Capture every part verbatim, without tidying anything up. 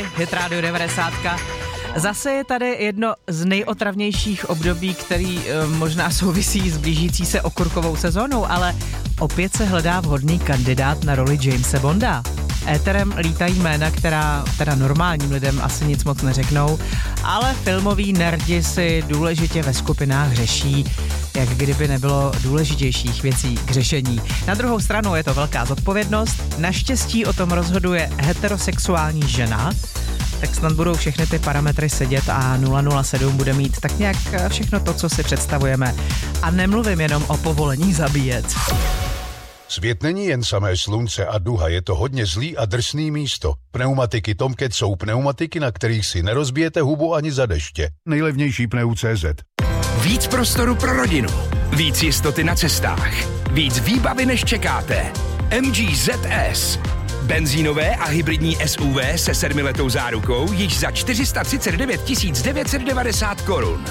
Hit Radio devadesát. Zase je tady jedno z nejotravnějších období, který e, možná souvisí s blížící se okurkovou sezónou, ale opět se hledá vhodný kandidát na roli Jamese Bonda. Éterem lítají jména, která teda normálním lidem asi nic moc neřeknou, ale filmoví nerdi si důležitě ve skupinách řeší, jak kdyby nebylo důležitějších věcí k řešení. Na druhou stranu je to velká zodpovědnost, naštěstí o tom rozhoduje heterosexuální žena, tak snad budou všechny ty parametry sedět a nula nula sedm bude mít tak nějak všechno to, co si představujeme. A nemluvím jenom o povolení zabíjet. Svět není jen samé slunce a duha, je to hodně zlý a drsný místo. Pneumatiky Tomcat jsou pneumatiky, na kterých si nerozbijete hubu ani za deště. Nejlevnější pneu tečka cé zet. Víc prostoru pro rodinu, víc jistoty na cestách, víc výbavy než čekáte. M G Z S. Benzínové a hybridní S U V se sedmiletou zárukou již za čtyři sta třicet devět tisíc devět set devadesát korun.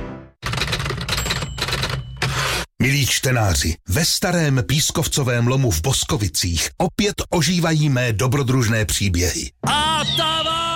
Milí čtenáři, ve starém pískovcovém lomu v Boskovicích opět ožívají mé dobrodružné příběhy. Atava!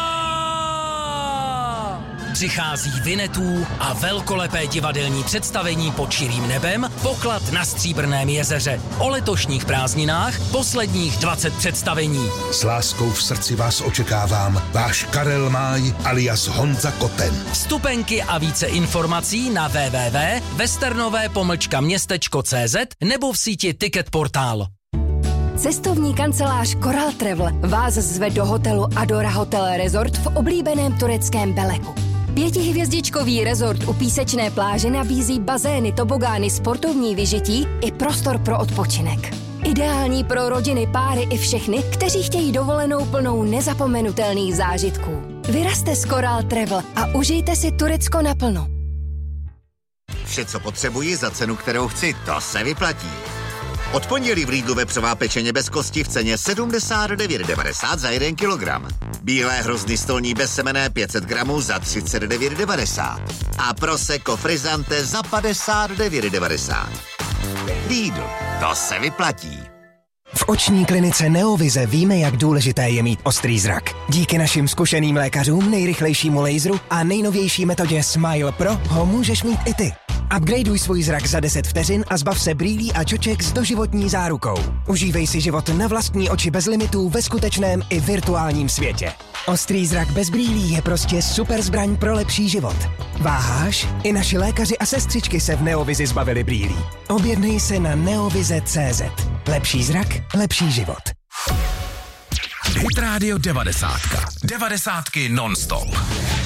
Přichází Vinetů a velkolepé divadelní představení Pod širým nebem, Poklad na Stříbrném jezeře. O letošních prázdninách posledních dvacet představení. S láskou v srdci vás očekávám, váš Karel Máj alias Honza Koten. Vstupenky a více informací na w w w tečka westernové pomlčka městečko tečka cé zet nebo v síti Ticket Portal. Cestovní kancelář Coral Travel vás zve do hotelu Adora Hotel Resort v oblíbeném tureckém Beleku. Pětihvězdičkový rezort u písečné pláže nabízí bazény, tobogány, sportovní vyžití i prostor pro odpočinek. Ideální pro rodiny, páry i všechny, kteří chtějí dovolenou plnou nezapomenutelných zážitků. Vyrazte z Coral Travel a užijte si Turecko naplno. Vše, co potřebuji za cenu, kterou chci, to se vyplatí. Od pondělí v Lidlu vepřová pečeně bez kosti v ceně sedmdesát devět devadesát za jeden kilogram. Bílé hrozny stolní bezsemenné pět set gramů za třicet devět devadesát. A prosecco frizzante za padesát devět devadesát. Lidl, to se vyplatí. V oční klinice Neovize víme, jak důležité je mít ostrý zrak. Díky našim zkušeným lékařům, nejrychlejšímu laseru a nejnovější metodě Smile Pro ho můžeš mít i ty. Upgradeuj svůj zrak za deset vteřin a zbav se brýlí a čoček s doživotní zárukou. Užívej si život na vlastní oči bez limitů ve skutečném i virtuálním světě. Ostrý zrak bez brýlí je prostě super zbraň pro lepší život. Váháš? I naši lékaři a sestřičky se v Neovizi zbavili brýlí. Objednej se na neovize tečka cé zet. Lepší zrak, lepší život. Hit Radio devadesát. Devadesátky non-stop.